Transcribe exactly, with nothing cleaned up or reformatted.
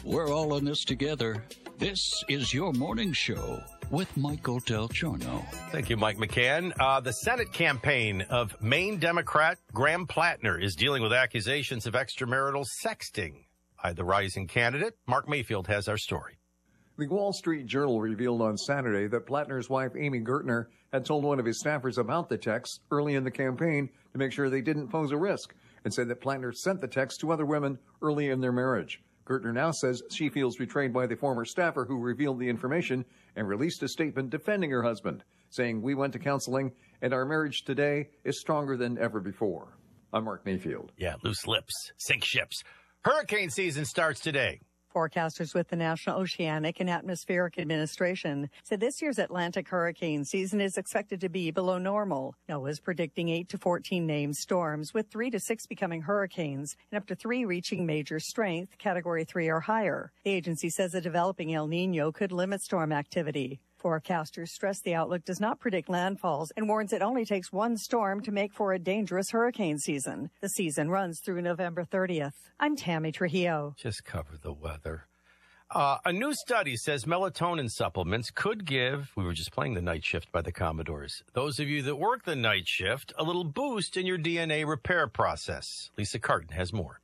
We're all in this together. This is your morning show with Michael Del Giorno. Thank you, Mike McCann. Uh, the Senate campaign of Maine Democrat Graham Plattner is dealing with accusations of extramarital sexting by the rising candidate. Mark Mayfield has our story. The Wall Street Journal revealed on Saturday that Plattner's wife, Amy Gertner, had told one of his staffers about the texts early in the campaign to make sure they didn't pose a risk, and said that Plattner sent the text to other women early in their marriage. Gertner now says she feels betrayed by the former staffer who revealed the information and released a statement defending her husband, saying, "We went to counseling, and our marriage today is stronger than ever before." I'm Mark Mayfield. Yeah, loose lips, sink ships. Hurricane season starts today. Forecasters with the National Oceanic and Atmospheric Administration said this year's Atlantic hurricane season is expected to be below normal. NOAA is predicting eight to fourteen named storms, with three to six becoming hurricanes and up to three reaching major strength, category three or higher. The agency says a developing El Nino could limit storm activity. Forecasters stress the outlook does not predict landfalls and warns it only takes one storm to make for a dangerous hurricane season. The season runs through November thirtieth. I'm Tammy Trujillo. Just cover the weather. Uh, a new study says melatonin supplements could give, we were just playing the night shift by the Commodores, those of you that work the night shift, a little boost in your D N A repair process. Lisa Carton has more.